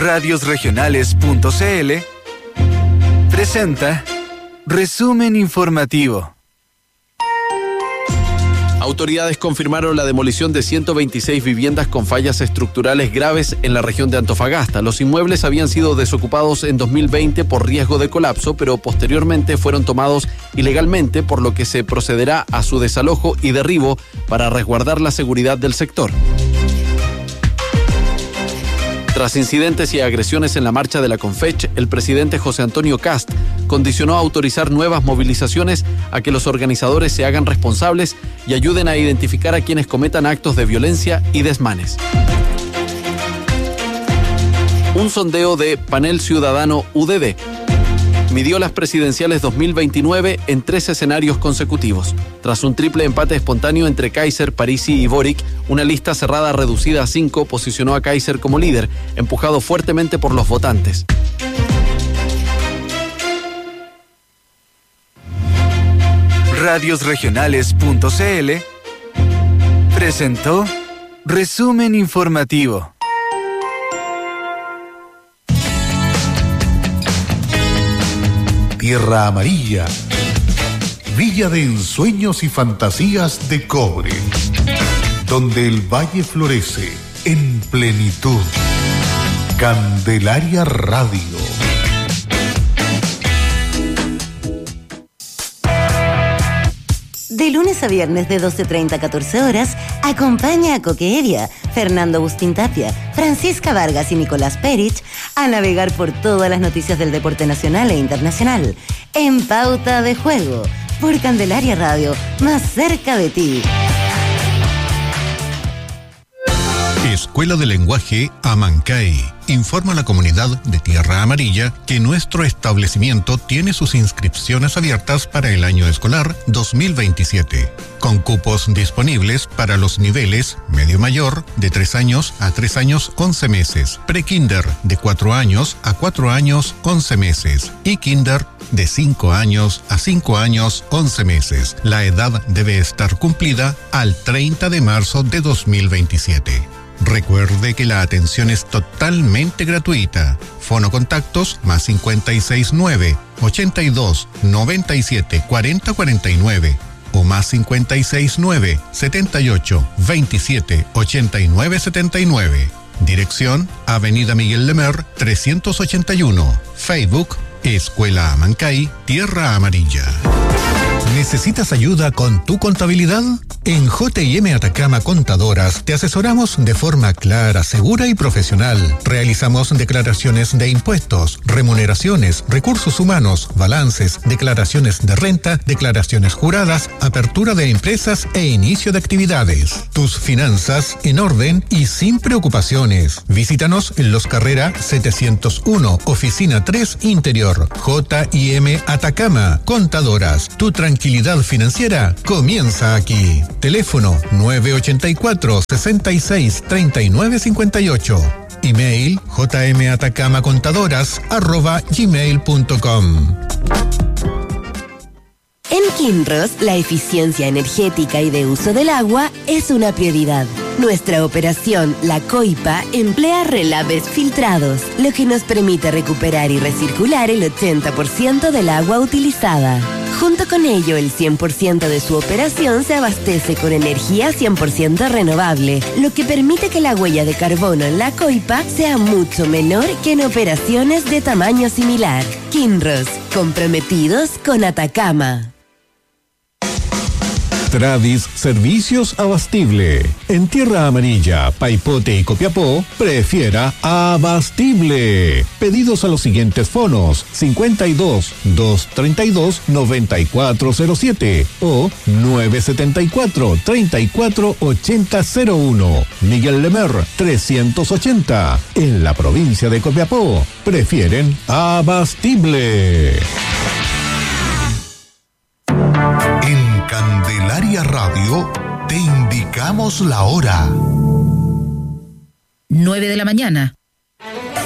Radiosregionales.cl presenta Resumen Informativo. Autoridades confirmaron la demolición de 126 viviendas con fallas estructurales graves en la región de Antofagasta. Los inmuebles habían sido desocupados en 2020 por riesgo de colapso, pero posteriormente fueron tomados ilegalmente, por lo que se procederá a su desalojo y derribo para resguardar la seguridad del sector. Tras incidentes y agresiones en la marcha de la Confech, el presidente José Antonio Kast condicionó a autorizar nuevas movilizaciones a que los organizadores se hagan responsables y ayuden a identificar a quienes cometan actos de violencia y desmanes. Un sondeo de Panel Ciudadano UDD midió las presidenciales 2029 en 3 escenarios consecutivos. Tras un triple empate espontáneo entre Kaiser, Parisi y Boric, una lista cerrada reducida a 5 posicionó a Kaiser como líder, empujado fuertemente por los votantes. Radiosregionales.cl presentó Resumen Informativo. Tierra Amarilla, villa de ensueños y fantasías de cobre, donde el valle florece en plenitud. Candelaria Radio. De lunes a viernes de 12:30 a 14 horas, acompaña a Coque Evia, Fernando Agustín Tapia, Francisca Vargas y Nicolás Perich a navegar por todas las noticias del deporte nacional e internacional. En Pauta de Juego, por Candelaria Radio, más cerca de ti. Escuela de Lenguaje Amancay informa a la comunidad de Tierra Amarilla que nuestro establecimiento tiene sus inscripciones abiertas para el año escolar 2027, con cupos disponibles para los niveles medio mayor de 3 años a 3 años 11 meses, pre-kinder de 4 años a 4 años 11 meses y kinder de 5 años a 5 años 11 meses. La edad debe estar cumplida al 30 de marzo de 2027. Recuerde que la atención es totalmente gratuita. Fono contactos más 569 82 97 40 49 o más 569 78 27 89 79. Dirección Avenida Miguel Lemer 381. Facebook Escuela Amancay, Tierra Amarilla. ¿Necesitas ayuda con tu contabilidad? En J&M Atacama Contadoras te asesoramos de forma clara, segura y profesional. Realizamos declaraciones de impuestos, remuneraciones, recursos humanos, balances, declaraciones de renta, declaraciones juradas, apertura de empresas e inicio de actividades. Tus finanzas en orden y sin preocupaciones. Visítanos en Los Carrera 701, Oficina 3 Interior. J&M Atacama Contadoras. Tu tranquilidad financiera comienza aquí. Teléfono 984-66-3958. Email jmatacamacontadoras@gmail.com. En Kinross, la eficiencia energética y de uso del agua es una prioridad. Nuestra operación, la Coipa, emplea relaves filtrados, lo que nos permite recuperar y recircular el 80% del agua utilizada. Junto con ello, el 100% de su operación se abastece con energía 100% renovable, lo que permite que la huella de carbono en la Coipa sea mucho menor que en operaciones de tamaño similar. Kinross, comprometidos con Atacama. Travis Servicios Abastible. En Tierra Amarilla, Paipote y Copiapó, prefiera Abastible. Pedidos a los siguientes fonos: 52 232 9407 o 974 34 8001. Miguel Lemer 380. En la provincia de Copiapó, prefieren Abastible. Candelaria Radio, te indicamos la hora. 9 de la mañana,